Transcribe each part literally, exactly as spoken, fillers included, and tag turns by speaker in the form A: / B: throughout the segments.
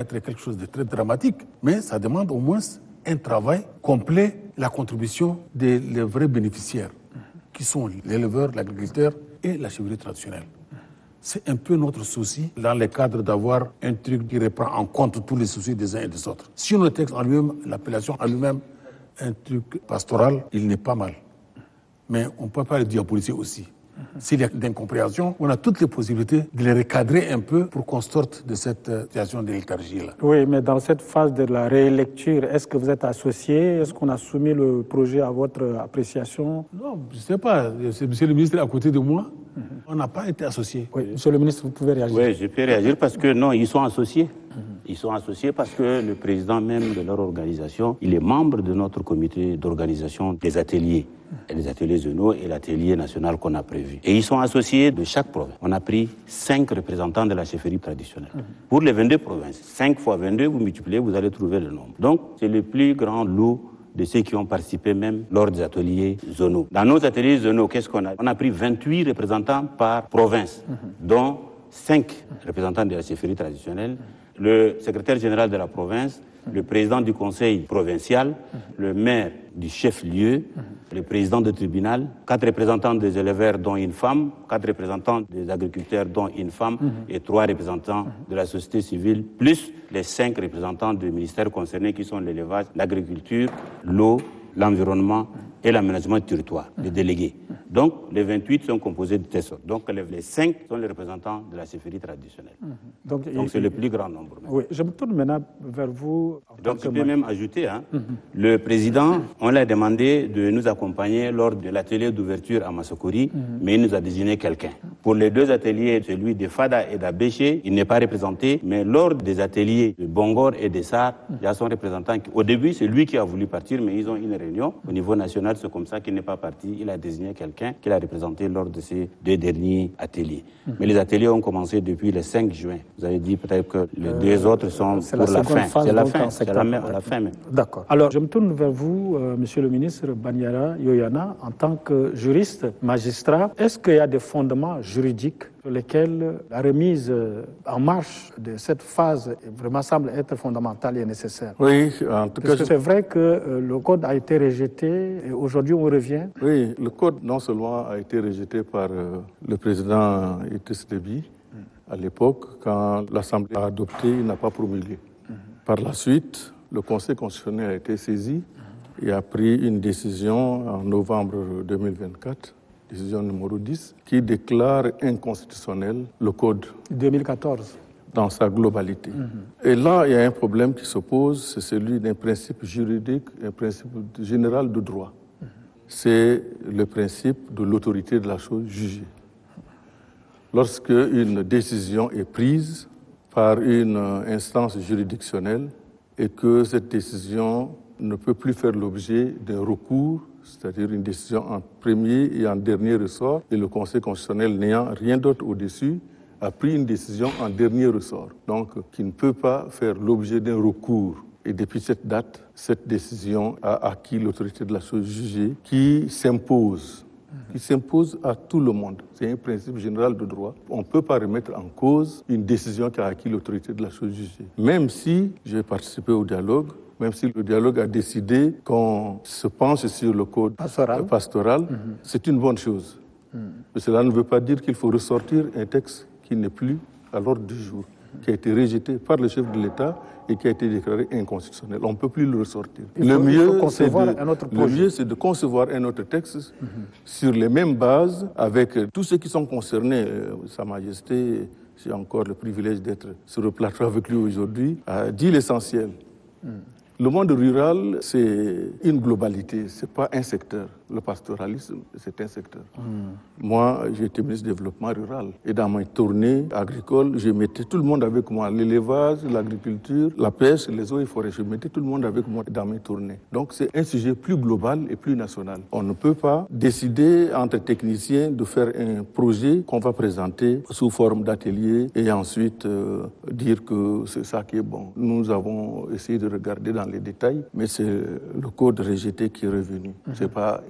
A: être quelque chose de très dramatique, mais ça demande au moins un travail complet, la contribution des les vrais bénéficiaires, qui sont l'éleveur, l'agriculteur et la chèvrerie traditionnelle. C'est un peu notre souci dans le cadre d'avoir un truc qui reprend en compte tous les soucis des uns et des autres. Si on le texte en lui-même, l'appellation en lui-même, un truc pastoral, il n'est pas mal. Mais on ne peut pas le diaboliser aussi. S'il y a d'incompréhension, on a toutes les possibilités de les recadrer un peu pour qu'on sorte de cette situation de léthargie-là.
B: Oui, mais dans cette phase de la rélecture, est-ce que vous êtes associé? Est-ce qu'on a soumis le projet à votre appréciation?
A: Non, je ne sais pas. C'est monsieur le ministre à côté de moi. Mm-hmm. On n'a pas été associés.
B: Oui, monsieur le ministre, vous pouvez réagir.
C: Oui, je peux réagir parce que non, ils sont associés. Mm-hmm. Ils sont associés parce que le président même de leur organisation, il est membre de notre comité d'organisation des ateliers. Les ateliers zonaux et l'atelier national qu'on a prévu. Et ils sont associés de chaque province. On a pris cinq représentants de la chefferie traditionnelle. Mmh. Pour les vingt-deux provinces, cinq fois vingt-deux, vous multipliez, vous allez trouver le nombre. Donc, c'est le plus grand lot de ceux qui ont participé même lors des ateliers zonaux. Dans nos ateliers zonaux, qu'est-ce qu'on a? On a pris vingt-huit représentants par province, mmh. dont cinq représentants de la chefferie traditionnelle, mmh. le secrétaire général de la province, mmh. le président du conseil provincial, mmh. le maire du chef-lieu, mmh. le président du tribunal, quatre représentants des éleveurs dont une femme, quatre représentants des agriculteurs dont une femme mmh. et trois représentants mmh. de la société civile, plus les cinq représentants du ministère concernés qui sont l'élevage, l'agriculture, l'eau, l'environnement et l'aménagement du territoire, les délégués. Donc, les vingt-huit sont composés de telle sorte. Donc, les cinq sont les représentants de la chefferie traditionnelle. Mmh. Donc, Donc c'est le plus grand nombre. Même.
B: Oui, je me tourne maintenant vers vous.
C: Donc, je peux même ajouter, hein, mmh. le président, on l'a demandé de nous accompagner lors de l'atelier d'ouverture à Massokori, mmh. mais il nous a désigné quelqu'un. Pour les deux ateliers, celui de Fada et d'Abéché, il n'est pas représenté, mais lors des ateliers de Bongor et de Sar, mmh. il y a son représentant. Qui, au début, c'est lui qui a voulu partir, mais ils ont une réunion au niveau national, c'est comme ça qu'il n'est pas parti. Il a désigné quelqu'un qu'il a représenté lors de ces deux derniers ateliers. Mmh. Mais les ateliers ont commencé depuis le cinq juin. Vous avez dit peut-être que les euh, deux autres sont pour la, la fin. C'est la fin, c'est la, la fin même.
B: D'accord. Alors, je me tourne vers vous, euh, monsieur le ministre Banyara Yoyana, en tant que juriste, magistrat. Est-ce qu'il y a des fondements juridiques sur lesquels la remise en marche de cette phase vraiment semble être fondamentale et nécessaire?
D: Oui, en tout cas...
B: Parce que c'est vrai que euh, le code a été rejeté et aujourd'hui on revient.
D: Oui, le code non seulement a été rejeté par euh, le président Idriss Déby mm. à l'époque, quand l'Assemblée a adopté, il n'a pas promulgué. Mm. Par la suite, le Conseil constitutionnel a été saisi mm. et a pris une décision en novembre deux mille vingt-quatre, décision numéro dix, qui déclare inconstitutionnel le code.
B: deux mille quatorze.
D: Dans sa globalité. Mm-hmm. Et là, il y a un problème qui se pose, c'est celui d'un principe juridique, un principe général de droit. Mm-hmm. C'est le principe de l'autorité de la chose jugée. Lorsque une décision est prise par une instance juridictionnelle et que cette décision ne peut plus faire l'objet d'un recours, c'est-à-dire une décision en premier et en dernier ressort, et le Conseil constitutionnel n'ayant rien d'autre au-dessus, a pris une décision en dernier ressort, donc qui ne peut pas faire l'objet d'un recours. Et depuis cette date, cette décision a acquis l'autorité de la chose jugée qui s'impose, qui s'impose à tout le monde. C'est un principe général de droit. On ne peut pas remettre en cause une décision qui a acquis l'autorité de la chose jugée. Même si j'ai participé au dialogue, même si le dialogue a décidé qu'on se penche sur le code pastoral, pastoral mm-hmm. c'est une bonne chose. Mm. Mais cela ne veut pas dire qu'il faut ressortir un texte qui n'est plus à l'ordre du jour, qui a été rejeté par le chef de l'État et qui a été déclaré inconstitutionnel. On ne peut plus le ressortir.
B: Il faut,
D: le, mieux, c'est
B: de, un autre
D: le mieux, c'est de concevoir un autre texte mm-hmm. sur les mêmes bases, avec tous ceux qui sont concernés. Euh, Sa Majesté, j'ai encore le privilège d'être sur le plateau avec lui aujourd'hui, a dit l'essentiel. Mm. Le monde rural, c'est une globalité, c'est pas un secteur. Le pastoralisme, c'est un secteur. Mmh. Moi, j'ai été ministre du Développement rural. Et dans mes tournées agricoles, je mettais tout le monde avec moi. L'élevage, l'agriculture, la pêche, les eaux et forêts. Je mettais tout le monde avec moi dans mes tournées. Donc, c'est un sujet plus global et plus national. On ne peut pas décider entre techniciens de faire un projet qu'on va présenter sous forme d'atelier et ensuite euh, dire que c'est ça qui est bon. Nous avons essayé de regarder dans les détails, mais c'est le code rejeté qui est revenu. Mmh. C'est pas une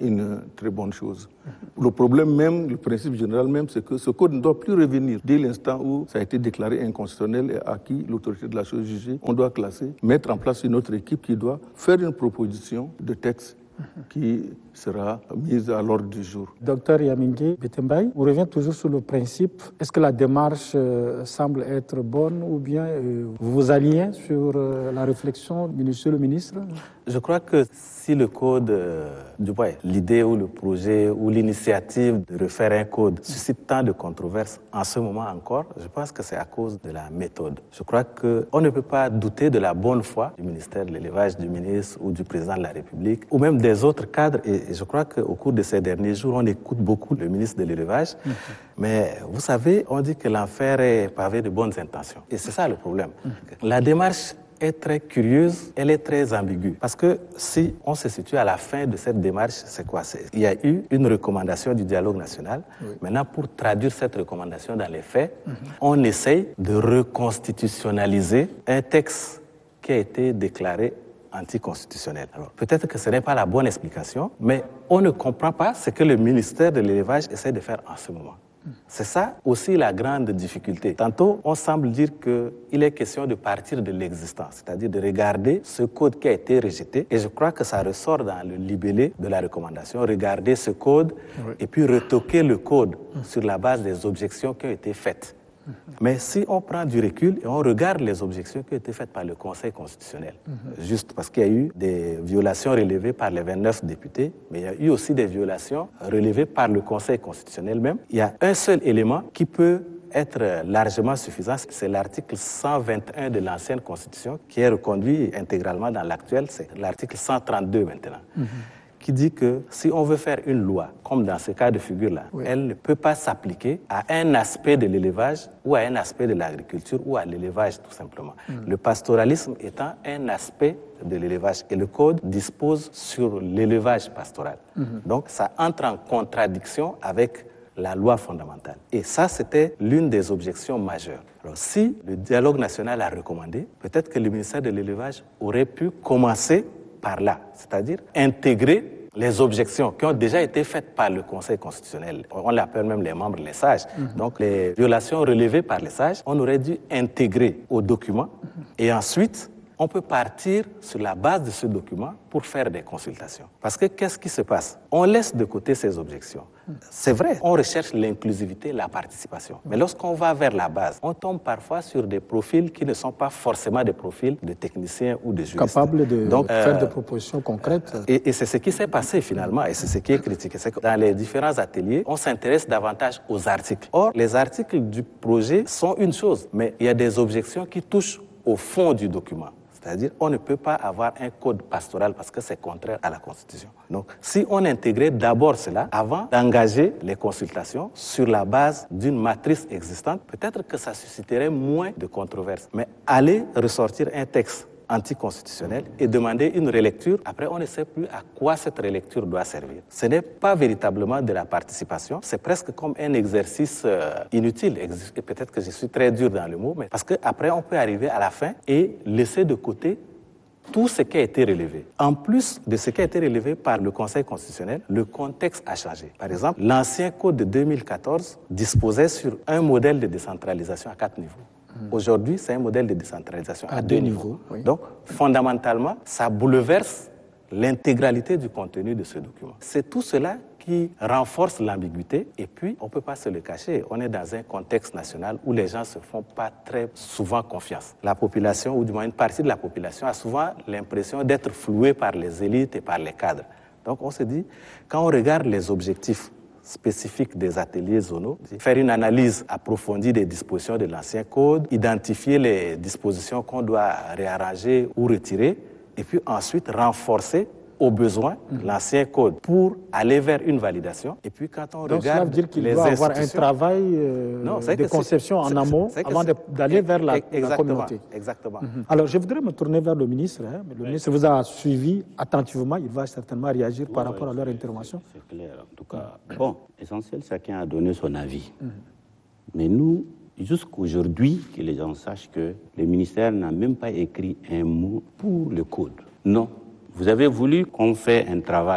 D: une très bonne chose. Le problème même, le principe général même, c'est que ce code ne doit plus revenir. Dès l'instant où ça a été déclaré inconstitutionnel et acquis l'autorité de la chose jugée, on doit classer, mettre en place une autre équipe qui doit faire une proposition de texte qui sera mise à l'ordre du jour.
B: Docteur Yamingué Betembaye, on revient toujours sur le principe. Est-ce que la démarche euh, semble être bonne ou bien euh, vous vous alignez sur euh, la réflexion du monsieur le ministre?
E: Je crois que si le code, euh, du moins l'idée ou le projet ou l'initiative de refaire un code suscite tant de controverses en ce moment encore, je pense que c'est à cause de la méthode. Je crois qu'on ne peut pas douter de la bonne foi du ministère de l'élevage, du ministre ou du président de la République, ou même des autres cadres. Et je crois qu'au cours de ces derniers jours, on écoute beaucoup le ministre de l'élevage. Mmh. Mais vous savez, on dit que l'enfer est pavé de bonnes intentions. Et c'est ça le problème. Mmh. La démarche est très curieuse, elle est très ambiguë. Parce que si on se situe à la fin de cette démarche, c'est quoi? C'est, il y a eu une recommandation du dialogue national. Oui. Maintenant, pour traduire cette recommandation dans les faits, mmh. on essaye de reconstitutionnaliser un texte qui a été déclaré anticonstitutionnel. Alors, peut-être que ce n'est pas la bonne explication, mais on ne comprend pas ce que le ministère de l'élevage essaie de faire en ce moment. C'est ça aussi la grande difficulté. Tantôt, on semble dire qu'il est question de partir de l'existence, c'est-à-dire de regarder ce code qui a été rejeté. Et je crois que ça ressort dans le libellé de la recommandation. Regarder ce code oui. et puis retoquer le code mmh. sur la base des objections qui ont été faites. Mais si on prend du recul et on regarde les objections qui ont été faites par le Conseil constitutionnel, mm-hmm. juste parce qu'il y a eu des violations relevées par les vingt-neuf députés, mais il y a eu aussi des violations relevées par le Conseil constitutionnel même, il y a un seul élément qui peut être largement suffisant, c'est l'article cent vingt et un de l'ancienne Constitution qui est reconduit intégralement dans l'actuelle, c'est l'article cent trente-deux maintenant. Mm-hmm. qui dit que si on veut faire une loi, comme dans ce cas de figure-là, oui. elle ne peut pas s'appliquer à un aspect de l'élevage ou à un aspect de l'agriculture ou à l'élevage tout simplement. Mmh. Le pastoralisme étant un aspect de l'élevage et le Code dispose sur l'élevage pastoral. Mmh. Donc ça entre en contradiction avec la loi fondamentale. Et ça, c'était l'une des objections majeures. Alors si le dialogue national a recommandé, peut-être que le ministère de l'élevage aurait pu commencer par là, c'est-à-dire intégrer les objections qui ont déjà été faites par le Conseil constitutionnel. On l'appelle même les membres, les sages. Mm-hmm. Donc les violations relevées par les sages, on aurait dû intégrer au document mm-hmm. et ensuite on peut partir sur la base de ce document pour faire des consultations. Parce que qu'est-ce qui se passe? On laisse de côté ces objections. C'est vrai, on recherche l'inclusivité, la participation. Mais lorsqu'on va vers la base, on tombe parfois sur des profils qui ne sont pas forcément des profils de techniciens ou de juristes.
B: Capables de Donc, faire euh, des propositions concrètes.
E: Et, et c'est ce qui s'est passé finalement, et c'est ce qui est critiqué. C'est que dans les différents ateliers, on s'intéresse davantage aux articles. Or, les articles du projet sont une chose, mais il y a des objections qui touchent au fond du document. C'est-à-dire on ne peut pas avoir un code pastoral parce que c'est contraire à la Constitution. Donc, si on intégrait d'abord cela avant d'engager les consultations sur la base d'une matrice existante, peut-être que ça susciterait moins de controverses. Mais aller ressortir un texte anticonstitutionnel et demander une relecture, après on ne sait plus à quoi cette relecture doit servir. Ce n'est pas véritablement de la participation, c'est presque comme un exercice euh, inutile. Et peut-être que je suis très dur dans le mot, mais parce qu'après on peut arriver à la fin et laisser de côté tout ce qui a été relevé. En plus de ce qui a été relevé par le Conseil constitutionnel, le contexte a changé. Par exemple, l'ancien code de deux mille quatorze disposait sur un modèle de décentralisation à quatre niveaux. Aujourd'hui, c'est un modèle de décentralisation à, à deux, deux niveaux. niveaux oui. Donc, fondamentalement, ça bouleverse l'intégralité du contenu de ce document. C'est tout cela qui renforce l'ambiguïté. Et puis, on ne peut pas se le cacher, on est dans un contexte national où les gens ne se font pas très souvent confiance. La population, ou du moins une partie de la population, a souvent l'impression d'être flouée par les élites et par les cadres. Donc, on se dit, quand on regarde les objectifs spécifique des ateliers zonaux, faire une analyse approfondie des dispositions de l'ancien code, identifier les dispositions qu'on doit réarranger ou retirer, et puis ensuite renforcer au besoin mmh. l'ancien code pour aller vers une validation. Et puis quand on
B: Donc,
E: regarde
B: cela veut dire qu'il
E: les
B: doit avoir un travail euh, non, de conception en amont avant d'aller vers la, la communauté.
E: Exactement.
B: Mmh. Alors je voudrais me tourner vers le ministre. Hein. Le oui. ministre vous a suivi attentivement. Il va certainement réagir oui, par oui, rapport à leur intervention.
C: C'est clair. En tout cas, bon, l'essentiel, chacun a donné son avis. Mmh. Mais nous, jusqu'aujourd'hui, que les gens sachent que le ministère n'a même pas écrit un mot pour le code. Non. Vous avez voulu qu'on fasse un travail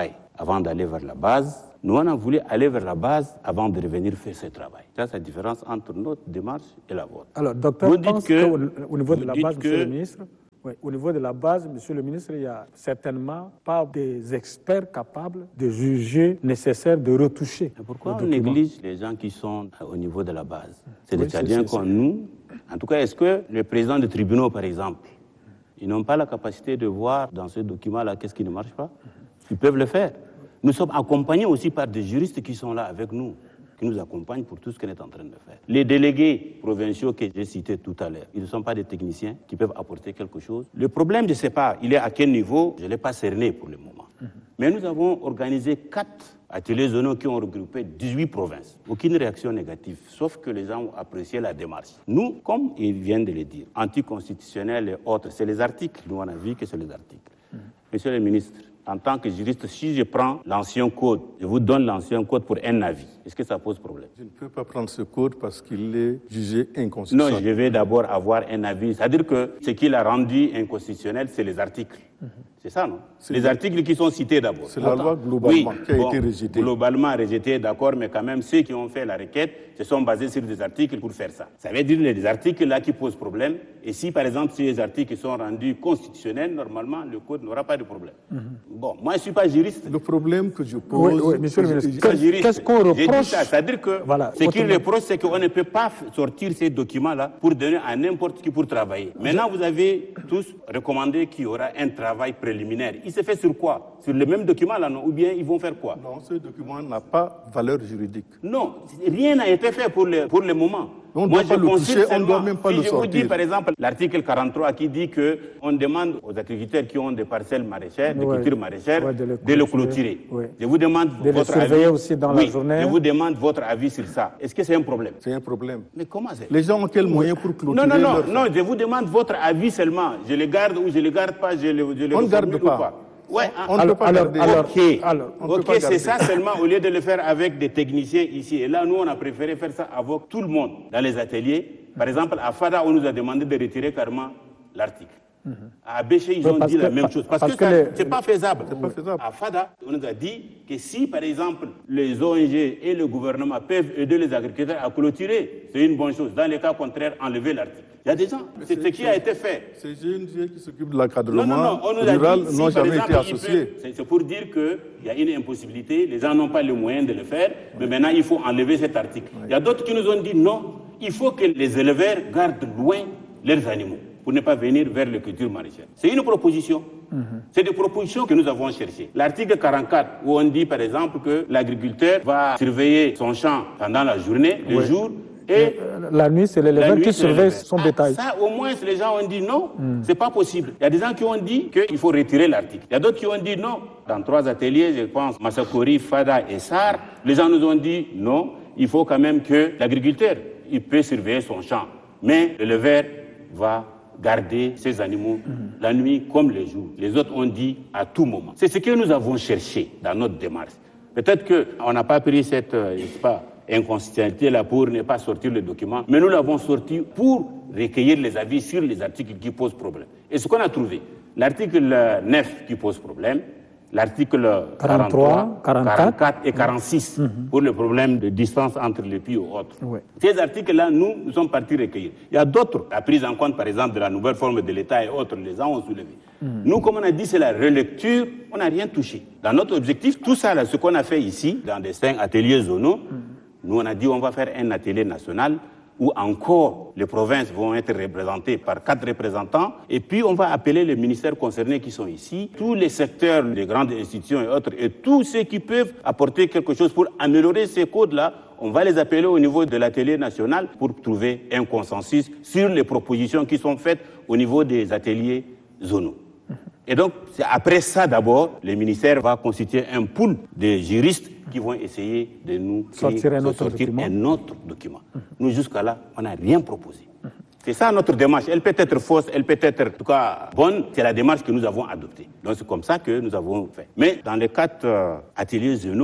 C: avant d'aller vers la base. Nous, on a voulu aller vers la base avant de revenir faire ce travail. C'est la différence entre notre démarche et la vôtre.
B: Alors, docteur,
C: vous
B: je
C: dites
B: pense
C: que,
B: qu'au niveau de la base,
C: que...
B: monsieur le ministre, oui, au niveau de la base, monsieur le ministre, il n'y a certainement pas des experts capables de juger nécessaire de retoucher.
C: Et pourquoi on néglige les gens qui sont au niveau de la base? C'est des Tchadiens comme nous. En tout cas, est-ce que les présidents de tribunaux, par exemple, ils n'ont pas la capacité de voir dans ce document-là qu'est-ce qui ne marche pas? Ils peuvent le faire. Nous sommes accompagnés aussi par des juristes qui sont là avec nous, qui nous accompagnent pour tout ce qu'on est en train de faire. Les délégués provinciaux que j'ai cités tout à l'heure, ils ne sont pas des techniciens qui peuvent apporter quelque chose. Le problème, je ne sais pas, il est à quel niveau, je ne l'ai pas cerné pour le moment. Mm-hmm. Mais nous avons organisé quatre ateliers zonaux qui ont regroupé dix-huit provinces. Aucune réaction négative, sauf que les gens ont apprécié la démarche. Nous, comme ils viennent de le dire, anticonstitutionnels et autres, c'est les articles. Nous, on a vu que c'est les articles. Mm-hmm. Monsieur le ministre, en tant que juriste, si je prends l'ancien code, je vous donne l'ancien code pour un avis, est-ce que ça pose problème?
D: Je ne peux pas prendre ce code parce qu'il est jugé inconstitutionnel.
C: Non, je vais d'abord avoir un avis. C'est-à-dire que ce qu'il a rendu inconstitutionnel, c'est les articles. Mm-hmm. C'est ça, non? C'est les articles qui sont cités d'abord.
D: C'est la loi globalement
C: oui,
D: qui a
C: bon,
D: été rejetée.
C: Globalement rejetée, d'accord, mais quand même, ceux qui ont fait la requête se sont basés sur des articles pour faire ça. Ça veut dire les articles là qui posent problème. Et si, par exemple, ces articles sont rendus constitutionnels, normalement, le code n'aura pas de problème. Mm-hmm. Bon, moi, je ne suis pas juriste.
D: Le problème que je pose...
B: Oui, oui, monsieur le ministre,
C: qu'est-ce
B: qu'on reproche?
C: J'ai dit ça, c'est-à-dire que
B: voilà,
C: ce qu'il reproche, c'est qu'on ne peut pas sortir ces documents-là pour donner à n'importe qui pour travailler. Maintenant, vous avez tous recommandé qu'il y aura un travail préliminaire. Il se fait sur quoi? Sur le même document là, non? Ou bien ils vont faire quoi?
D: Non, ce document n'a pas valeur juridique.
C: Non, rien n'a été fait pour le, pour le moment.
D: On
C: Moi,
D: doit pas
C: je
D: le toucher,
C: seulement,
D: on ne doit même pas
C: si
D: le
C: je
D: sortir.
C: vous dis, par exemple, l'article quarante-trois qui dit qu'on demande aux agriculteurs qui ont des parcelles maraîchères, des
B: ouais.
C: cultures maraîchères,
B: ouais, de, le
C: de le clôturer.
B: Ouais.
C: Je vous demande
B: de
C: votre
B: le surveiller
C: avis.
B: aussi dans
C: oui,
B: la journée.
C: Je vous demande votre avis sur ça. Est-ce que c'est un problème?
D: C'est un problème.
C: Mais comment c'est?
D: Les gens ont quel moyen pour clôturer?
C: Non, non, non,
D: leur...
C: non, je vous demande votre avis seulement. Je le garde ou je ne le garde pas, je le, je le
D: On ne garde pas.
C: pas. Ouais,
D: on
C: alors,
D: ne peut pas
B: alors,
D: garder.
B: alors,
C: ok,
B: alors,
C: ok, c'est ça seulement au lieu de le faire avec des techniciens ici. Et là, nous, on a préféré faire ça avec tout le monde dans les ateliers. Par exemple, à Fada, on nous a demandé de retirer carrément l'article. Mm-hmm. À Béché, ils
B: oui,
C: ont dit
B: que,
C: la même chose. Parce, parce que, que
B: les...
C: c'est pas faisable.
D: C'est pas faisable.
C: À Fada, on nous a dit que si, par exemple, les O N G et le gouvernement peuvent aider les agriculteurs à clôturer, c'est une bonne chose. Dans les cas contraires, enlever l'article. Il y a des gens, c'est ce qui a été fait.
D: Ces G N G qui s'occupent de l'encadrement
C: rural
D: n'ont
C: si,
D: jamais
C: exemple,
D: été associés.
C: Peut, c'est pour dire qu'il y a une impossibilité, les gens n'ont pas le moyen de le faire, ouais. Mais maintenant il faut enlever cet article. Ouais. Il y a d'autres qui nous ont dit non, il faut que les éleveurs gardent loin leurs animaux pour ne pas venir vers les cultures maraîchères. C'est une proposition. Mm-hmm. C'est des propositions que nous avons cherchées. L'article quarante-quatre, où on dit par exemple que l'agriculteur va surveiller son champ pendant la journée, le ouais. jour, et
B: la nuit, c'est l'éleveur qui surveille son
C: ah,
B: bétail.
C: Ça, au moins, les gens ont dit non, mm. c'est pas possible. Il y a des gens qui ont dit qu'il faut retirer l'article. Il y a d'autres qui ont dit non. Dans trois ateliers, je pense, Massakori, Fada et Sar, les gens nous ont dit non, il faut quand même que l'agriculteur, il peut surveiller son champ. Mais l'éleveur va garder ses animaux mm. la nuit comme le jour. Les autres ont dit à tout moment. C'est ce que nous avons cherché dans notre démarche. Peut-être qu'on n'a pas pris cette, euh, je sais pas, inconstitutionnalité là pour ne pas sortir le document, mais nous l'avons sorti pour recueillir les avis sur les articles qui posent problème. Et ce qu'on a trouvé, l'article neuf qui pose problème, l'article quarante-trois, quarante-quatre et quarante-six mm-hmm. pour le problème de distance entre les puits et autres. Ouais. Ces articles-là, nous, nous sommes partis recueillir. Il y a d'autres, la prise en compte par exemple de la nouvelle forme de l'État et autres, les gens ont soulevé. Mm-hmm. Nous, comme on a dit, c'est la relecture, on n'a rien touché. Dans notre objectif, tout ça, là, ce qu'on a fait ici, dans des cinq ateliers zonaux, mm-hmm. nous, on a dit on va faire un atelier national où encore les provinces vont être représentées par quatre représentants. Et puis, on va appeler les ministères concernés qui sont ici, tous les secteurs, les grandes institutions et autres, et tous ceux qui peuvent apporter quelque chose pour améliorer ces codes-là. On va les appeler au niveau de l'atelier national pour trouver un consensus sur les propositions qui sont faites au niveau des ateliers zonaux. Et donc, c'est après ça d'abord, le ministère va constituer un pool de juristes qui vont essayer de nous
B: sortir, un autre,
C: sortir
B: document.
C: un autre document. Mmh. Nous, jusqu'à là, on n'a rien proposé. Mmh. C'est ça notre démarche. Elle peut être fausse, elle peut être en tout cas bonne. C'est la démarche que nous avons adoptée. Donc, c'est comme ça que nous avons fait. Mais dans les quatre euh, ateliers zonaux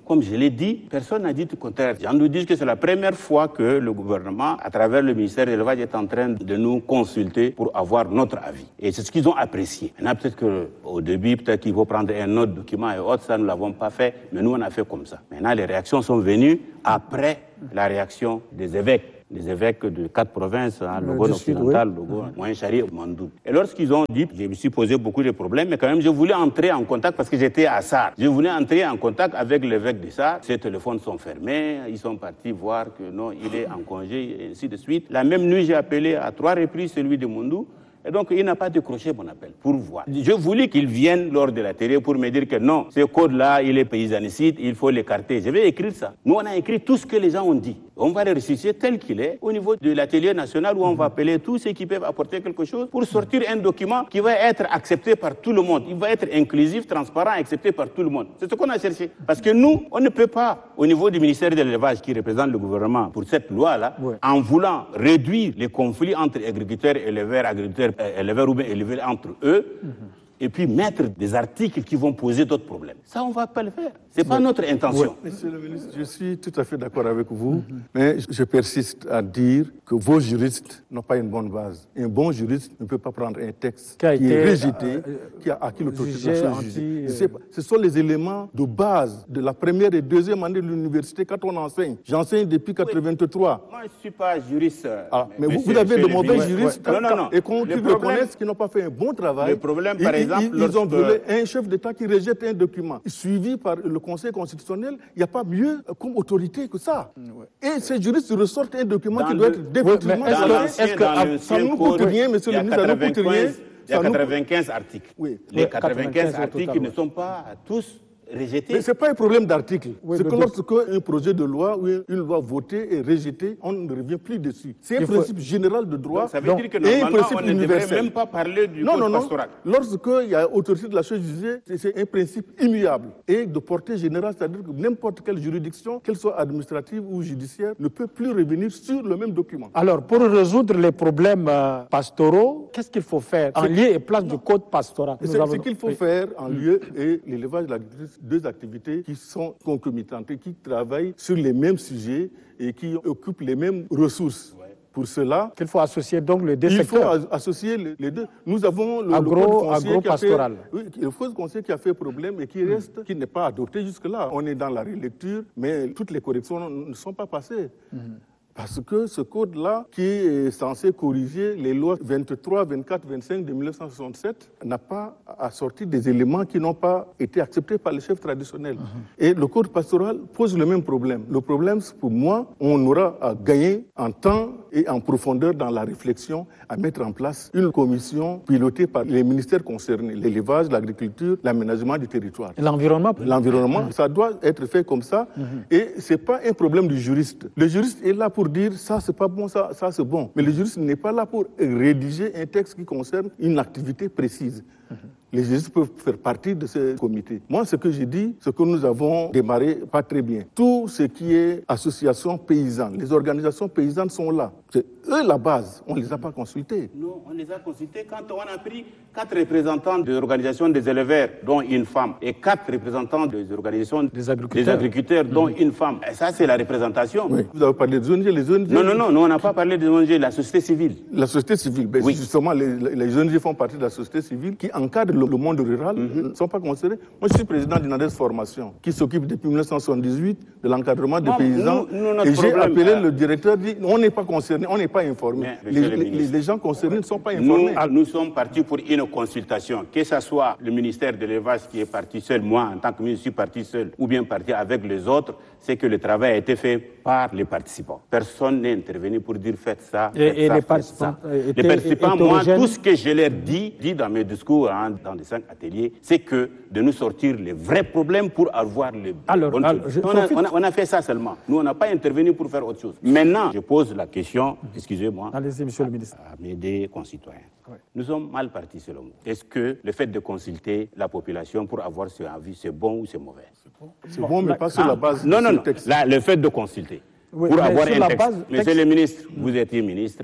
C: comme je l'ai dit, personne n'a dit le contraire. J'en nous dis que c'est la première fois que le gouvernement, à travers le ministère de l'élevage, est en train de nous consulter pour avoir notre avis. Et c'est ce qu'ils ont apprécié. Maintenant, peut-être qu'au début, peut-être qu'il faut prendre un autre document et autres, ça, nous ne l'avons pas fait, mais nous, on a fait comme ça. Maintenant, les réactions sont venues après la réaction des évêques. Les évêques de quatre provinces, hein, le Gouin occidental, oui. le Gouin Moyen-Chari, Mandoul. Et lorsqu'ils ont dit, je me suis posé beaucoup de problèmes, mais quand même, je voulais entrer en contact parce que j'étais à Sarre. Je voulais entrer en contact avec l'évêque de Sarre. Ses téléphones sont fermés, ils sont partis voir que non, il est en congé, et ainsi de suite. La même nuit, j'ai appelé à trois reprises celui de Mondou. Et donc, il n'a pas décroché mon appel pour voir. Je voulais qu'il vienne lors de la télé pour me dire que non, ce code-là, il est paysanicide, il faut l'écarter. Je vais écrire ça. Nous, on a écrit tout ce que les gens ont dit. On va le ressusciter tel qu'il est au niveau de l'atelier national où on va appeler tous ceux qui peuvent apporter quelque chose pour sortir un document qui va être accepté par tout le monde. Il va être inclusif, transparent, accepté par tout le monde. C'est ce qu'on a cherché. Parce que nous, on ne peut pas, au niveau du ministère de l'élevage qui représente le gouvernement pour cette loi-là, ouais. en voulant réduire les conflits entre agriculteurs et éleveurs, agriculteurs éleveurs ou bien éleveurs entre eux, mm-hmm. et puis mettre des articles qui vont poser d'autres problèmes. Ça, on ne va pas le faire. Ce n'est pas ouais. notre intention.
D: Ouais. Monsieur le ministre, je suis tout à fait d'accord avec vous, mm-hmm. mais je persiste à dire que vos juristes n'ont pas une bonne base. Un bon juriste ne peut pas prendre un texte qui, a qui été, est rejeté, euh, qui a acquis l'autorisation jugée. Euh... Ce sont les éléments de base de la première et deuxième année de l'université quand on enseigne. J'enseigne depuis mille neuf cent quatre-vingt-trois.
C: Oui. Moi, je ne suis pas juriste.
D: Ah, mais vous, vous avez de mauvais juristes ouais. non, non, non. et qu'on reconnaisse qu'ils n'ont pas fait un bon travail.
C: Le problème, par
D: ils,
C: exemple,
D: ils, ils ont voulu un chef d'État qui rejette un document suivi par le Conseil constitutionnel. Il n'y a pas mieux comme autorité que ça. Ouais. Et ces juristes ressortent un document dans qui doit le... être définitivement...
C: Oui, est-ce que
D: est ça ne nous coûte rien, monsieur le ministre, ça ne nous coûte rien.
C: Il y a quatre-vingt-quinze articles. Oui. Les quatre-vingt-quinze articles ne sont pas tous rejetés.
D: Mais ce n'est pas un problème d'article. Oui, c'est que lorsque un projet de loi ou une loi votée est rejetée, on ne revient plus dessus. C'est un il principe faut... général de droit. Donc,
C: ça veut donc, dire que normalement, on ne devrait même pas parler du
D: non,
C: code
D: non, non.
C: pastoral.
D: Lorsqu'il y a autorité de la chose jugée, c'est un principe immuable et de portée générale, c'est-à-dire que n'importe quelle juridiction, qu'elle soit administrative ou judiciaire, ne peut plus revenir sur le même document.
B: Alors, pour résoudre les problèmes euh, pastoraux, qu'est-ce qu'il faut faire en lieu et place non. du code pastoral?
D: C'est avons... ce qu'il faut oui. faire en lieu et l'élevage de l'agriculture, deux activités qui sont concomitantes et qui travaillent sur les mêmes sujets et qui occupent les mêmes ressources. Ouais. Pour cela,
B: qu'il faut associer donc les deux
D: il
B: secteurs.
D: Il faut associer les deux. Nous avons le,
B: agro,
D: le code foncier
B: agro-pastoral.
D: Qui a fait, oui, le code foncier qui a fait problème et qui reste, mmh. qui n'est pas adopté jusque-là. On est dans la relecture, mais toutes les corrections ne sont pas passées. Mmh. Parce que ce code-là, qui est censé corriger les lois vingt-trois, vingt-quatre, vingt-cinq de mille neuf cent soixante-sept, n'a pas assorti des éléments qui n'ont pas été acceptés par les chefs traditionnels. Uh-huh. Et le code pastoral pose le même problème. Le problème, pour moi, on aura à gagner en temps et en profondeur dans la réflexion à mettre en place une commission pilotée par les ministères concernés, l'élevage, l'agriculture, l'aménagement du territoire.
B: Et l'environnement
D: L'environnement, uh-huh. ça doit être fait comme ça. Uh-huh. Et ce n'est pas un problème du juriste. Le juriste est là pour dire ça c'est pas bon, ça, ça c'est bon. Mais le juriste n'est pas là pour rédiger un texte qui concerne une activité précise. Mm-hmm. Les juristes peuvent faire partie de ce comité. Moi, ce que j'ai dit, c'est que nous avons démarré pas très bien. Tout ce qui est association paysanne, les organisations paysannes sont là. C'est eux la base. On ne les a pas consultés.
C: Non, on les a consultés quand on a pris quatre représentants des organisations des éleveurs, dont une femme, et quatre représentants des organisations
B: des agriculteurs,
C: des agriculteurs dont mmh. une femme. Et ça, c'est la représentation.
D: Oui. Vous avez parlé des O N G, les O N G...
C: Non, non, non, nous, on n'a pas parlé des O N G, la société civile.
D: La société civile, ben oui. Justement, les, les O N G font partie de la société civile qui encadre le, le monde rural, mm-hmm. ne sont pas concernés. Moi, je suis président d'une Inades Formation qui s'occupe depuis mille neuf cent soixante-dix-huit de l'encadrement des paysans. Nous, nous, et j'ai appelé euh... le directeur, dit on n'est pas concerné, on n'est pas informé. Les, les, les gens concernés ne sont pas informés.
C: Nous, nous sommes partis pour une consultation, que ce soit le ministère de l'élevage qui est parti seul, moi en tant que ministre, je suis parti seul, ou bien parti avec les autres, c'est que le travail a été fait par les participants. Personne n'est intervenu pour dire faites ça.
B: Et,
C: faites
B: et
C: ça,
B: les participants,
C: les participants moi, tout ce que je leur dis, dit dans mes discours, hein, dans les cinq ateliers, c'est que de nous sortir les vrais problèmes pour avoir les
B: alors,
C: bonnes
B: alors,
C: choses.
B: Je,
C: on, a, on, a, on a fait ça seulement. Nous, on n'a pas intervenu pour faire autre chose. Maintenant, je pose la question, excusez-moi,
B: allez-y, monsieur le ministre,
C: à mes deux concitoyens.
B: Ouais.
C: Nous sommes mal partis selon vous. Est-ce que le fait de consulter la population pour avoir ce avis, c'est bon ou c'est mauvais?
D: C'est bon, c'est bon, mais pas sur ah, la base
C: non,
D: de
C: non,
D: ce
C: non.
D: texte.
C: Là, le fait de consulter
B: oui,
C: pour avoir un
B: la
C: texte.
B: base,
C: Monsieur
B: texte...
C: le ministre, vous étiez ministre,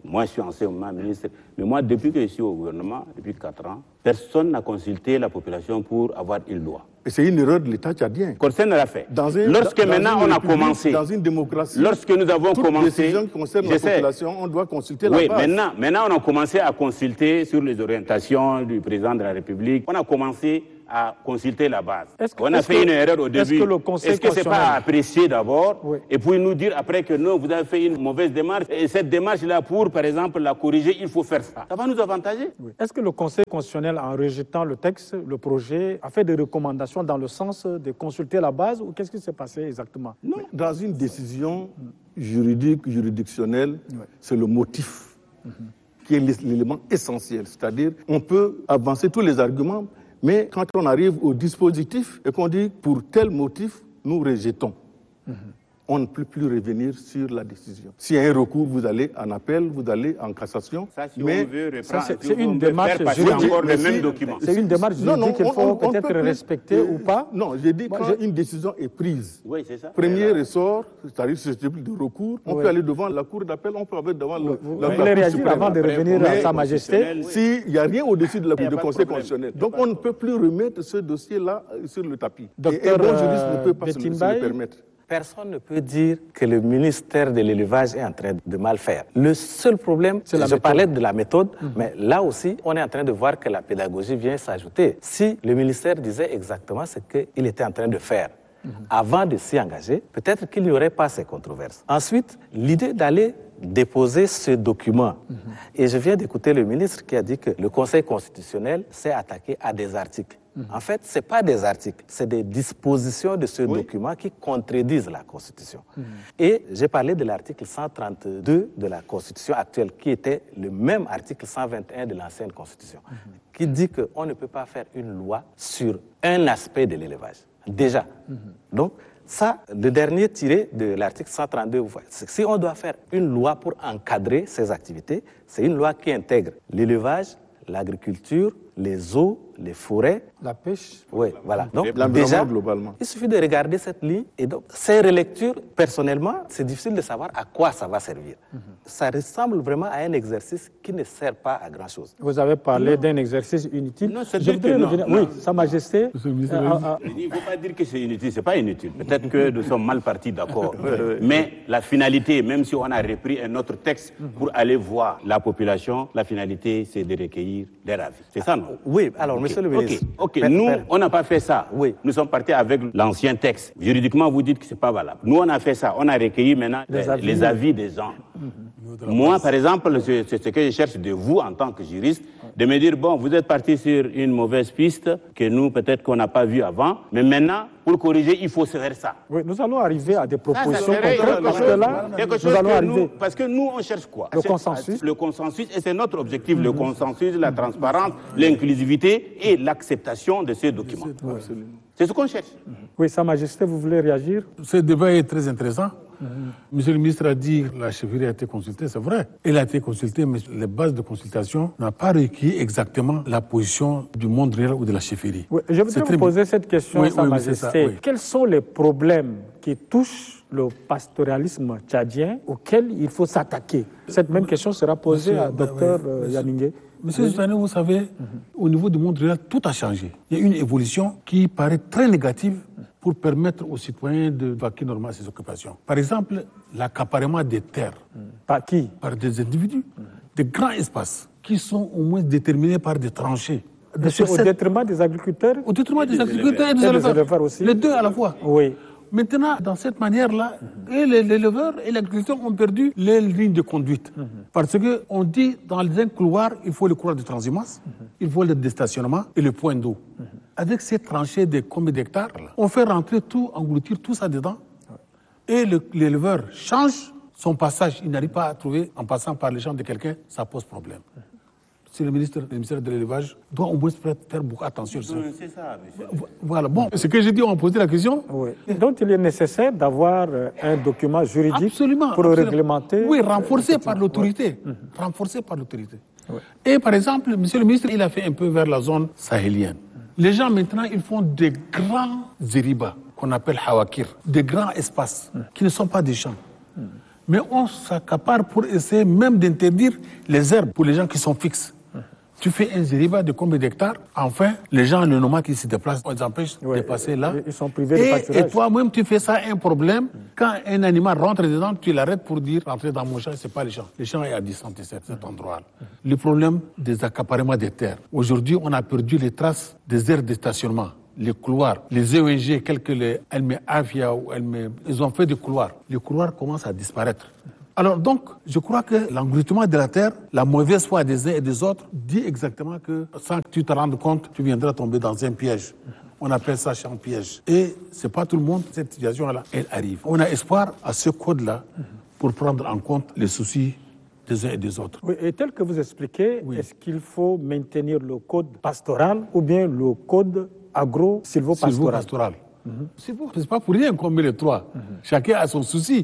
C: moi je suis anciennement ministre, mais moi depuis que je suis au gouvernement, depuis quatre ans, personne n'a consulté la population pour avoir une loi.
D: Et c'est une erreur de l'État tchadien.
C: Personne ne l'a fait.
D: Dans un,
C: lorsque
D: dans
C: maintenant on a commencé,
D: dans une démocratie,
C: lorsque nous avons
D: toute
C: commencé,
D: décision qui concerne la population, on doit consulter
C: oui,
D: la base.
C: maintenant, maintenant on a commencé à consulter sur les orientations du président de la République. On a commencé à consulter la base.
B: Que,
C: on a fait
B: que,
C: une erreur au début.
B: Est-ce que,
C: est-ce que c'est pas apprécié d'abord, oui. Et puis nous dire après que non, vous avez fait une mauvaise démarche et cette démarche-là pour, par exemple, la corriger, il faut faire ça. Ça va nous avantager.
B: Oui. Est-ce que le Conseil constitutionnel, en rejetant le texte, le projet, a fait des recommandations dans le sens de consulter la base ou qu'est-ce qui s'est passé exactement?
D: Non, dans une décision juridique, juridictionnelle, oui. C'est le motif mm-hmm. qui est l'élément essentiel. C'est-à-dire, on peut avancer tous les arguments, mais quand on arrive au dispositif et qu'on dit pour tel motif, nous rejetons. Mm-hmm. On ne peut plus revenir sur la décision. S'il y a un recours, vous allez en appel, vous allez en cassation.
C: Ça, si
D: mais
C: on veut reprendre,
B: ça, c'est une démarche juridique.
C: Encore le même document.
B: C'est une démarche juridique qu'il faut peut-être peut respecter
D: euh,
B: ou pas.
D: Non, j'ai dit quand j'ai... une décision est prise.
C: Oui, c'est ça.
D: Premier ressort, c'est-à-dire ce type de recours, on oui. peut aller devant la cour d'appel, on peut aller devant
B: oui.
D: le,
B: la, la cour réagir suprême. Avant de revenir mais, à Sa Majesté.
D: S'il n'y a rien au-dessus de la du Conseil constitutionnel. Donc on ne peut plus remettre ce dossier-là sur le tapis.
B: Docteur
D: Et un bon juriste ne peut pas se le permettre.
E: Personne ne peut dire que le ministère de l'élevage est en train de mal faire. Le seul problème, c'est je méthode. parlais de la méthode, mmh. mais là aussi, on est en train de voir que la pédagogie vient s'ajouter. Si le ministère disait exactement ce qu'il était en train de faire mmh. avant de s'y engager, peut-être qu'il n'y aurait pas ces controverses. Ensuite, l'idée d'aller déposer ce document, mmh. et je viens d'écouter le ministre qui a dit que le Conseil constitutionnel s'est attaqué à des articles. En fait, ce n'est pas des articles, c'est des dispositions de ce oui. document qui contredisent la Constitution. Mmh. Et j'ai parlé de l'article cent trente-deux de la Constitution actuelle, qui était le même article cent vingt et un de l'ancienne Constitution, mmh. qui dit qu'on ne peut pas faire une loi sur un aspect de l'élevage. Déjà. Mmh. Donc, ça, le dernier tiré de l'article cent trente-deux, si on doit faire une loi pour encadrer ces activités, c'est une loi qui intègre l'élevage, l'agriculture, les eaux, les forêts.
B: La pêche.
E: Oui, voilà. Donc,
D: déjà, globalement.
E: Il suffit de regarder cette ligne. Et donc, ces relectures, personnellement, c'est difficile de savoir à quoi ça va servir. Mm-hmm. Ça ressemble vraiment à un exercice qui ne sert pas à grand-chose.
B: Vous avez parlé d'un exercice inutile.
C: Non, c'est que non, non.
B: Oui, Sa Majesté.
C: Euh, euh, il ne faut pas dire que c'est inutile. Ce n'est pas inutile. Peut-être que nous sommes mal partis, d'accord. Mais la finalité, même si on a repris un autre texte pour aller voir la population, la finalité, c'est de recueillir des avis. C'est ça, non?
E: Oui, alors, okay. Monsieur le ministre.
C: Ok, okay. Nous, on n'a pas fait ça.
E: Oui.
C: Nous sommes partis avec l'ancien texte. Juridiquement, vous dites que ce n'est pas valable. Nous, on a fait ça. On a recueilli maintenant les, les, avis. les avis des gens. Mm-hmm. Moi, base. par exemple, c'est, c'est ce que je cherche de vous en tant que juriste, de me dire, bon, vous êtes parti sur une mauvaise piste que nous, peut-être qu'on n'a pas vue avant, mais maintenant, pour corriger, il faut se faire ça.
B: Oui, nous allons arriver à des propositions concrètes parce que là, nous allons arriver.
C: Nous, parce que nous, on cherche quoi?
B: Le consensus.
C: Le consensus, et c'est notre objectif, mm-hmm. le consensus, la transparence, l'inclusivité et l'acceptation de ces documents.
B: Oui.
C: C'est ce qu'on cherche.
B: Mm-hmm. Oui, Sa Majesté, vous voulez réagir?
A: Ce débat est très intéressant. Mm-hmm. Monsieur le ministre a dit que la chefferie a été consultée, c'est vrai. Elle a été consultée, mais les bases de consultation n'ont pas requis exactement la position du monde réel ou de la chefferie.
B: Oui, je voudrais vous poser cette question, oui, Sa oui, Majesté. Ça, oui. Quels sont les problèmes qui touchent le pastoralisme tchadien auxquels il faut s'attaquer? Cette même question sera posée monsieur, à docteur ben, oui, Yaningué.
A: Monsieur Zouane, vous savez, mm-hmm. au niveau du monde réel, tout a changé. Il y a une évolution qui paraît très négative pour permettre aux citoyens de vaquer normalement à ces occupations. Par exemple, l'accaparement des terres. Mm.
B: Par qui?
A: Par des individus. Mm. Des grands espaces qui sont au moins déterminés par des tranchées.
B: De au cette... détriment des agriculteurs?
A: Au détriment des, des agriculteurs et des, et des éleveurs. éleveurs aussi. Les deux à la fois.
B: Oui.
A: Maintenant, dans cette manière-là, mm-hmm. et les éleveurs et les agriculteurs ont perdu les lignes de conduite. Mm-hmm. Parce qu'on dit, dans un couloir, il faut le couloir de transhumance, mm-hmm. il faut le déstationnement et le point d'eau. Mm-hmm. Avec ces tranchées de combien d'hectares, on fait rentrer tout, engloutir tout ça dedans. Et le, l'éleveur change son passage. Il n'arrive pas à trouver, en passant par les champs de quelqu'un, ça pose problème. Si le ministre, le ministère de l'élevage doit au moins faire beaucoup attention.
C: Oui, c'est ça, monsieur.
A: Voilà, bon, ce que j'ai dit, on a posé la question.
B: Oui. Donc il est nécessaire d'avoir un document juridique
A: absolument,
B: pour
A: absolument.
B: réglementer.
A: Oui, renforcé par l'autorité. Oui. Renforcé par l'autorité. Oui. Et par exemple, monsieur le ministre, il a fait un peu vers la zone sahélienne. Les gens maintenant, ils font des grands zéribas qu'on appelle hawakir, des grands espaces qui ne sont pas des champs. Mais on s'accapare pour essayer même d'interdire les herbes pour les gens qui sont fixes. Tu fais un zériba de combien d'hectares? Enfin, les gens, les nomades qui se déplacent, on les empêche ouais, de passer là.
B: Ils sont privés
A: et,
B: de pâturage.
A: Et toi-même, tu fais ça un problème. Quand un animal rentre dedans, tu l'arrêtes pour dire rentrer dans mon champ, c'est pas les champs. Les champs est à distance de cet, cet endroit-là. Le problème des accaparements des terres. Aujourd'hui, on a perdu les traces des aires de stationnement. Les couloirs, les E O N G, quelques les L M A F I A ou L M E, ils ont fait des couloirs. Les couloirs commencent à disparaître. Alors donc, je crois que l'englouissement de la terre, la mauvaise foi des uns et des autres, dit exactement que sans que tu te rendes compte, tu viendras tomber dans un piège. On appelle ça champ piège. Et c'est pas tout le monde, cette situation-là, elle arrive. On a espoir à ce code-là pour prendre en compte les soucis des uns et des autres.
B: Oui, et tel que vous expliquez, oui. Est-ce qu'il faut maintenir le code pastoral ou bien le code agro-silvopastoral?
A: Silvopastoral. Mm-hmm. C'est, c'est pas pour rien qu'on met les trois. Mm-hmm. Chacun a son souci.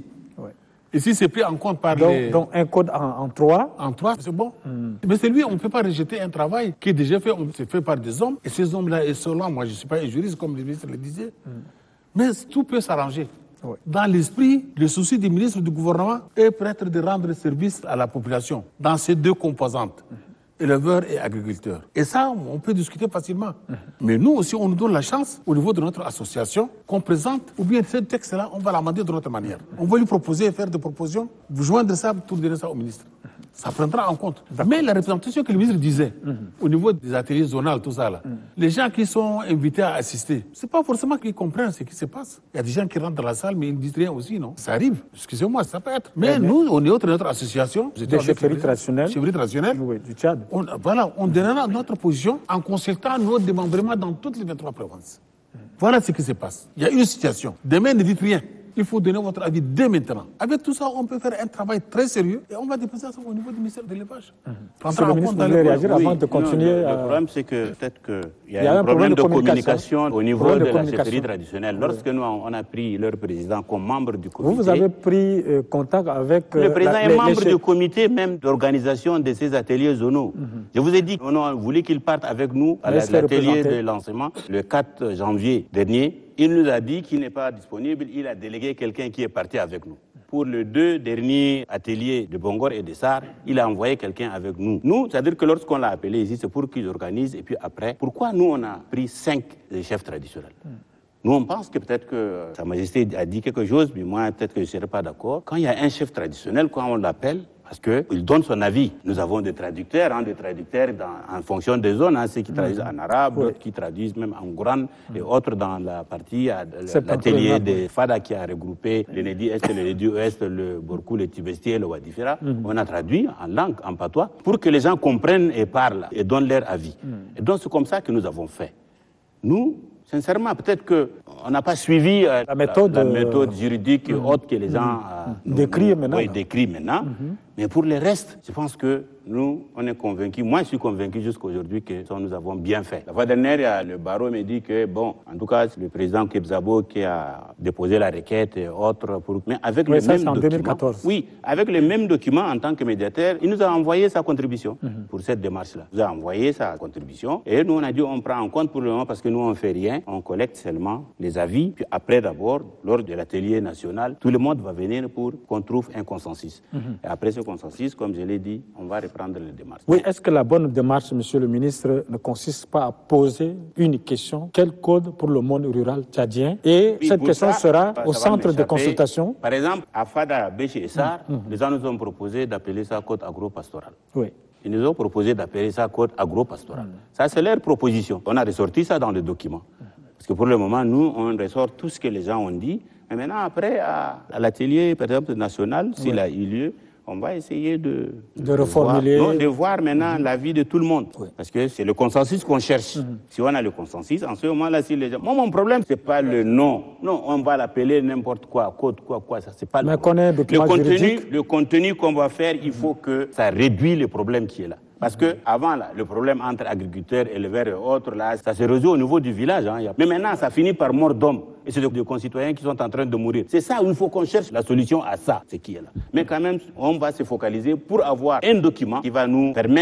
A: Et si c'est pris en compte par
B: donc,
A: les...
B: Donc un code en, en trois.
A: En trois, c'est bon. Mm. Mais c'est lui, on ne peut pas rejeter un travail qui est déjà fait, on, c'est fait par des hommes. Et ces hommes-là, et ceux-là, moi je ne suis pas un juriste comme le ministre le disait. Mm. Mais tout peut s'arranger. Oui. Dans l'esprit, le souci du ministre du gouvernement est peut-être de rendre service à la population dans ces deux composantes. Mm. Éleveurs et agriculteurs. Et ça, on peut discuter facilement. Mmh. Mais nous aussi, on nous donne la chance, au niveau de notre association, qu'on présente, ou bien ce texte-là, on va l'amender de notre manière. Mmh. On va lui proposer, faire des propositions, vous joindre ça, tout donner ça au ministre. Mmh. Ça prendra en compte. D'accord. Mais la représentation que le ministre disait, mmh. au niveau des ateliers zonales, tout ça, là, mmh. les gens qui sont invités à assister, c'est pas forcément qu'ils comprennent ce qui se passe. Il y a des gens qui rentrent dans la salle, mais ils ne disent rien aussi, non? Ça arrive. Excusez-moi, ça peut être. Mais, mais nous, au niveau de notre association,
B: des chefferies traditionnelles,
A: chefferies traditionnelles,
B: oui, du Tchad.
A: On, voilà, on donnera notre position en consultant nos démembrements dans toutes les vingt-trois provinces. Mmh. Voilà ce qui se passe. Il y a une situation. Demain, ne dites rien. Il faut donner votre avis dès maintenant. Avec tout ça, on peut faire un travail très sérieux et on va déposer ça au niveau du ministère de l'élevage.
B: Mmh. Monsieur le ministre, vous voulez réagir oui, avant de continuer
C: non,
B: à...
C: Le problème, c'est que peut-être qu'il y a, y a un, un problème, problème de, de communication, communication au niveau de, de la chefferie traditionnelle. Lorsque oui. nous, on a pris leur président comme membre du comité...
B: Vous, vous avez pris euh, contact avec... Euh,
C: le président
B: la,
C: est
B: les,
C: membre
B: les
C: du comité même d'organisation de ces ateliers zonaux. Mmh. Je vous ai dit qu'on voulait qu'il parte avec nous à la, l'atelier de lancement le quatre janvier dernier. Il nous a dit qu'il n'est pas disponible, il a délégué quelqu'un qui est parti avec nous. Pour les deux derniers ateliers de Bongor et de Sarr, il a envoyé quelqu'un avec nous. Nous, c'est-à-dire que lorsqu'on l'a appelé ici, c'est pour qu'ils organisent, et puis après, pourquoi nous, on a pris cinq chefs traditionnels? Nous, on pense que peut-être que Sa Majesté a dit quelque chose, mais moi, peut-être que je ne serais pas d'accord. Quand il y a un chef traditionnel, quand on l'appelle, parce qu'il donne son avis. Nous avons des traducteurs, hein, des traducteurs dans, en fonction des zones, hein, ceux qui traduisent mmh. en arabe, oui. d'autres qui traduisent même en Goran, mmh. et autres dans la partie, l'atelier de Fada qui a regroupé le Nedi Est, le Nedi Ouest, le Borkou, le Tibesti et le Wadifera. Mmh. On a traduit en langue, en patois, pour que les gens comprennent et parlent et donnent leur avis. Mmh. Et donc c'est comme ça que nous avons fait. Nous, sincèrement, peut-être qu'on n'a pas suivi euh, la, méthode, la, la méthode juridique euh, haute que les gens euh,
B: décrivent maintenant.
C: Oui, décrivent maintenant. Mm-hmm. Mais pour le reste, je pense que nous, on est convaincus. Moi, je suis convaincu jusqu'à aujourd'hui que nous avons bien fait. La fois dernière, le barreau me dit que, bon, en tout cas, c'est le président Kebzabo qui a déposé la requête et autres. Pour... Mais avec
B: oui,
C: le
B: ça,
C: même
B: c'est en
C: document.
B: deux mille quatorze.
C: Oui, avec le même document en tant que médiateur, il nous a envoyé sa contribution mm-hmm. pour cette démarche-là. Il nous a envoyé sa contribution. Et nous, on a dit, on prend en compte pour le moment parce que nous, on ne fait rien. On collecte seulement les avis. Puis après, d'abord, lors de l'atelier national, tout le monde va venir pour qu'on trouve un consensus. Mm-hmm. Et après ce consensus, comme je l'ai dit, on va reprendre les démarches.
B: Oui, est-ce que la bonne démarche, monsieur le ministre, ne consiste pas à poser une question? Quel code pour le monde rural tchadien? Et oui, cette question ça, sera ça, au ça centre de consultation.
C: Par exemple, à Fada, Béché et Sarr, mmh. les gens nous ont proposé d'appeler ça code agro-pastoral.
B: Oui.
C: Ils nous ont proposé d'appeler ça code agro-pastoral. Mmh. Ça, c'est leur proposition. On a ressorti ça dans le document. Mmh. Parce que pour le moment, nous, on ressort tout ce que les gens ont dit. Mais maintenant, après, à, à l'atelier, par exemple, national, s'il oui. a eu lieu, on va essayer de,
B: de, de reformuler.
C: Voir, non, de voir maintenant mmh. l'avis de tout le monde. Oui. Parce que c'est le consensus qu'on cherche. Mmh. Si on a le consensus, en ce moment-là, si les gens... Moi, mon problème, c'est pas le nom. Non, on va l'appeler n'importe quoi, code, quoi, quoi, ça, c'est pas
B: Mais
C: le
B: qu'on ait
C: le contenu. Le contenu qu'on va faire, il faut que ça réduise le problème qui est là. Parce que avant là, le problème entre agriculteurs, éleveurs et autres, là, ça se résout au niveau du village. Hein. Mais maintenant, ça finit par mort d'homme. Et c'est des concitoyens qui sont en train de mourir. C'est ça où il faut qu'on cherche la solution à ça, ce qui est là. Mais quand même, on va se focaliser pour avoir un document qui va nous permettre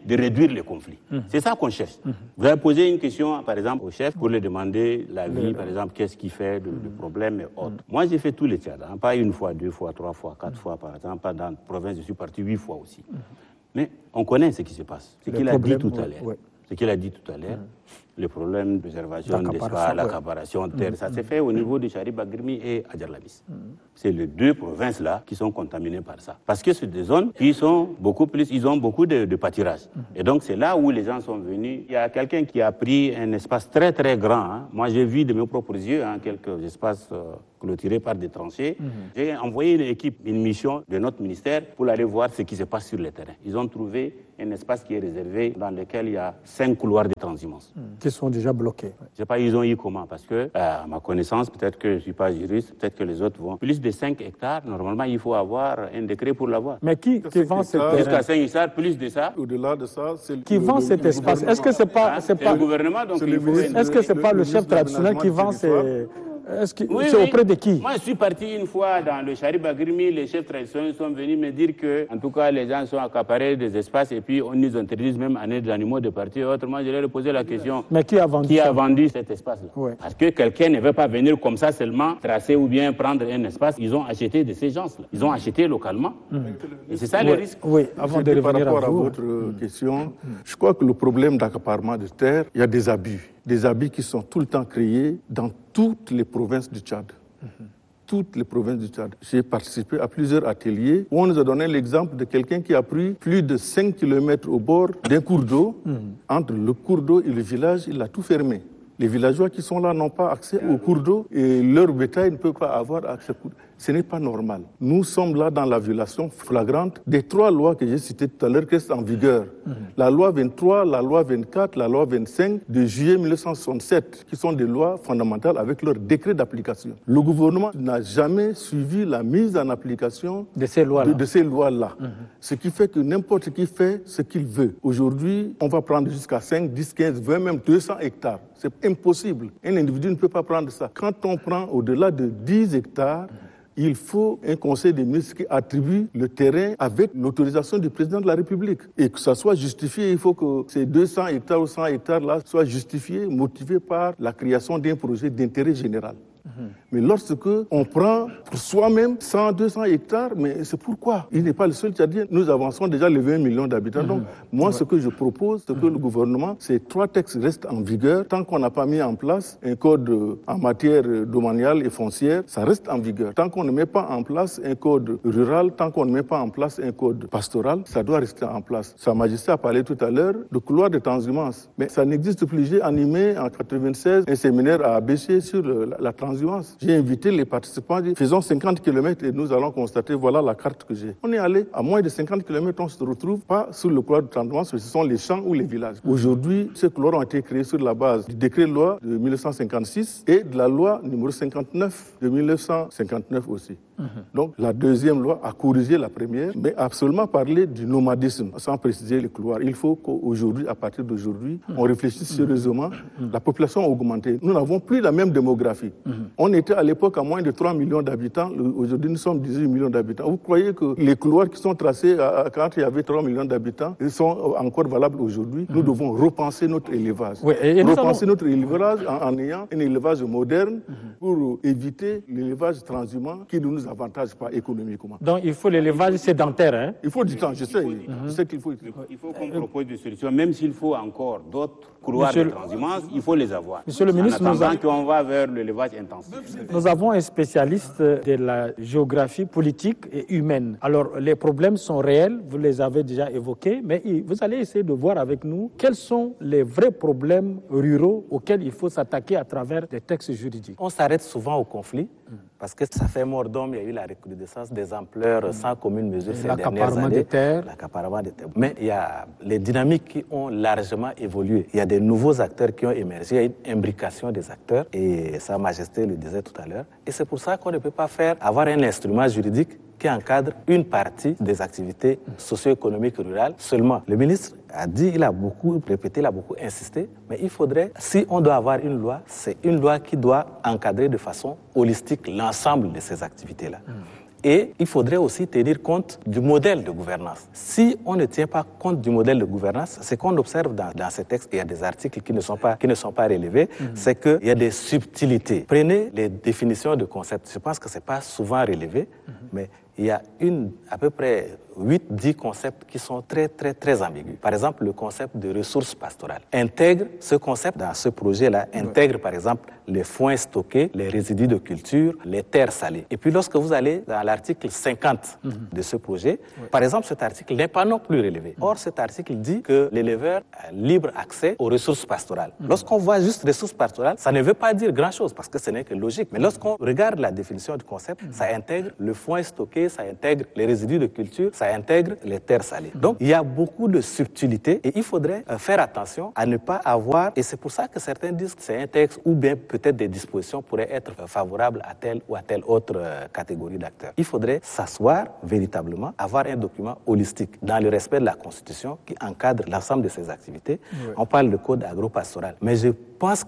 C: de réduire les conflits. Mmh. C'est ça qu'on cherche. Mmh. Vous avez posé une question, par exemple, au chef pour lui demander l'avis, mmh. par exemple, qu'est-ce qu'il fait de, de problèmes et autres. Mmh. Moi, j'ai fait tous les Tchad, hein, pas une fois, deux fois, trois fois, quatre mmh. fois, par exemple, pas dans la province, je suis parti huit fois aussi. Mmh. Mais on connaît ce qui se passe, ce qu'il a dit tout à l'heure. Ouais. Ce qu'il a dit tout à l'heure, mmh. le problème de réservation d'espace, l'accaparation de terre, mmh. ça s'est fait au niveau de Chariba-Girmi et Adjaramis. Mmh. C'est les deux provinces-là qui sont contaminées par ça. Parce que c'est des zones qui sont beaucoup plus, ils ont beaucoup de, de pâturage. Mmh. Et donc c'est là où les gens sont venus. Il y a quelqu'un qui a pris un espace très très grand. Hein. Moi j'ai vu de mes propres yeux hein, quelques espaces euh, clôturés par des tranchées. Mmh. J'ai envoyé une équipe, une mission de notre ministère pour aller voir ce qui se passe sur le terrain. Ils ont trouvé un espace qui est réservé dans lequel il y a cinq couloirs de transhumance.
B: Mmh. Qui sont déjà bloqués.
C: Je ne sais pas, ils ont eu comment, parce que, à ma connaissance, peut-être que je ne suis pas juriste, peut-être que les autres vont. Plus de cinq hectares, normalement, il faut avoir un décret pour l'avoir.
B: Mais qui, qui vend cet terrain?
C: Jusqu'à cinq hectares, plus de ça.
D: Au-delà de ça, c'est le,
B: qui vend
D: le,
B: cet
D: le
B: espace? Est-ce que c'est pas,
C: hein,
B: c'est pas
C: le gouvernement, donc il faut.
B: Est-ce que c'est pas le chef traditionnel qui vend ces... Est-ce que
C: oui,
B: c'est
C: oui.
B: auprès de qui?
C: Moi, je suis parti une fois dans le Chariba-Girmi, les chefs traditionnels sont venus me dire que, en tout cas, les gens sont accaparés des espaces et puis on nous interdit même à des animaux de partir. Autrement, je leur ai posé la question.
B: Mais qui a vendu
C: Qui
B: ça?
C: a vendu cet espace-là?
B: Oui.
C: Parce que quelqu'un ne veut pas venir comme ça seulement tracer ou bien prendre un espace. Ils ont acheté de ces gens-là. Ils ont acheté localement. Mmh. Et c'est ça
B: oui.
C: le risque.
B: Oui, avant de
D: par
B: revenir
D: rapport
B: à, vous,
D: à votre mmh. question, je crois que le problème d'accaparement de terre, il y a des abus. Des abus qui sont tout le temps créés dans toutes les provinces du Tchad. Mm-hmm. Toutes les provinces du Tchad. J'ai participé à plusieurs ateliers où on nous a donné l'exemple de quelqu'un qui a pris plus de cinq kilomètres au bord d'un cours d'eau. Mm-hmm. Entre le cours d'eau et le village, il a tout fermé. Les villageois qui sont là n'ont pas accès au cours d'eau et leur bétail ne peut pas avoir accès au cours d'eau. Ce n'est pas normal. Nous sommes là dans la violation flagrante des trois lois que j'ai citées tout à l'heure qui restent en vigueur. Mmh. La loi vingt-trois, la loi vingt-quatre, la loi vingt-cinq de juillet mille neuf cent soixante-sept, qui sont des lois fondamentales avec leur décret d'application. Le gouvernement n'a jamais suivi la mise en application
B: de ces lois-là.
D: De, de ces lois-là. Mmh. Ce qui fait que n'importe qui fait ce qu'il veut. Aujourd'hui, on va prendre jusqu'à cinq, dix, quinze, vingt, même deux cents hectares. C'est impossible. Un individu ne peut pas prendre ça. Quand on prend au-delà de dix hectares, mmh. il faut un conseil des ministres qui attribue le terrain avec l'autorisation du président de la République. Et que ça soit justifié, il faut que ces deux cents hectares ou cent hectares-là soient justifiés, motivés par la création d'un projet d'intérêt général. Mmh. Mais lorsque on prend pour soi-même cent, deux cents hectares, mais c'est pourquoi? Il n'est pas le seul Tchadien. Nous avançons déjà les vingt millions d'habitants. Mmh. Donc, moi, ouais. ce que je propose, c'est que mmh. le gouvernement, ces trois textes restent en vigueur. Tant qu'on n'a pas mis en place un code en matière domaniale et foncière, ça reste en vigueur. Tant qu'on ne met pas en place un code rural, tant qu'on ne met pas en place un code pastoral, ça doit rester en place. Sa Majesté a parlé tout à l'heure de couloir de transhumance. Mais ça n'existe plus. J'ai animé en quatre-vingt-seize un séminaire à Abéché sur la, la transhumance. J'ai invité les participants, dit, faisons cinquante kilomètres et nous allons constater, voilà la carte que j'ai. On est allé à moins de cinquante kilomètres, on se retrouve pas sur le couloir de transhumance, ce sont les champs ou les villages. Aujourd'hui, ces couloirs ont été créés sur la base du décret de loi de mille neuf cent cinquante-six et de la loi numéro cinquante-neuf de mille neuf cent cinquante-neuf aussi. Mmh. Donc la deuxième loi a corrigé la première, mais a absolument parlé du nomadisme, sans préciser les couloirs. Il faut qu'aujourd'hui, à partir d'aujourd'hui, mmh. on réfléchisse sérieusement. Mmh. La population a augmenté. Nous n'avons plus la même démographie. Mmh. On était à l'époque à moins de trois millions d'habitants. Aujourd'hui, nous sommes dix-huit millions d'habitants. Vous croyez que les couloirs qui sont tracés à, à, quand il y avait trois millions d'habitants sont encore valables aujourd'hui? Mmh. Nous devons repenser notre élevage.
B: Oui, et, et
D: repenser
B: allons...
D: notre élevage en, en ayant un élevage moderne mmh. pour éviter l'élevage transhumant qui ne nous avantage pas économiquement.
B: Donc il faut l'élevage sédentaire. Hein?
D: Il faut du temps, je sais.
C: Il faut,
D: je sais qu'il faut.
C: Il faut qu'on propose des solutions, même s'il faut encore d'autres couloirs Monsieur de transhumance, il faut les avoir.
B: Monsieur le ministre,
C: en attendant
B: nous a...
C: qu'on va vers l'élevage intensif.
B: Nous avons un spécialiste de la géographie politique et humaine. Alors les problèmes sont réels, vous les avez déjà évoqués, mais vous allez essayer de voir avec nous quels sont les vrais problèmes ruraux auxquels il faut s'attaquer à travers des textes juridiques.
E: On s'arrête souvent au conflit. Parce que ça fait mort d'hommes, il y a eu la recrudescence des ampleurs mmh. sans commune mesure ces dernières années.
B: Des terres.
E: L'accaparement des terres. Mais il y a les dynamiques qui ont largement évolué. Il y a des nouveaux acteurs qui ont émergé, il y a une imbrication des acteurs, et Sa Majesté le disait tout à l'heure. Et c'est pour ça qu'on ne peut pas faire avoir un instrument juridique qui encadre une partie des activités socio-économiques rurales seulement. Le ministre a dit, il a beaucoup répété, il a beaucoup insisté, mais il faudrait, si on doit avoir une loi, c'est une loi qui doit encadrer de façon holistique l'ensemble de ces activités-là. Mmh. Et il faudrait aussi tenir compte du modèle de gouvernance. Si on ne tient pas compte du modèle de gouvernance, ce qu'on observe dans, dans ces textes, il y a des articles qui ne sont pas, qui ne sont pas relevés, mm-hmm. c'est qu'il y a des subtilités. Prenez les définitions de concepts. Je pense que ce n'est pas souvent relevé, mm-hmm. mais il y a une, à peu près huit dix concepts qui sont très, très, très ambigus. Par exemple, le concept de ressources pastorales. Intègre, ce concept, dans ce projet-là, intègre, par exemple, les foins stockés, les résidus de culture, les terres salées. Et puis, lorsque vous allez dans l'article cinquante mm-hmm. de ce projet, ouais. par exemple, cet article n'est pas non plus relevé. Or, cet article dit que l'éleveur a libre accès aux ressources pastorales. Mm-hmm. Lorsqu'on voit juste ressources pastorales, ça ne veut pas dire grand-chose, parce que ce n'est que logique. Mais lorsqu'on regarde la définition du concept, mm-hmm. ça intègre le foin stocké, ça intègre les résidus de culture, ça intègre les terres salées. Donc, il y a beaucoup de subtilités et il faudrait euh, faire attention à ne pas avoir, et c'est pour ça que certains disent que c'est un texte ou bien peut-être des dispositions pourraient être euh, favorables à telle ou à telle autre euh, catégorie d'acteurs. Il faudrait s'asseoir véritablement, avoir un document holistique dans le respect de la Constitution qui encadre l'ensemble de ces activités. Oui. On parle de code agro-pastoral, mais je pense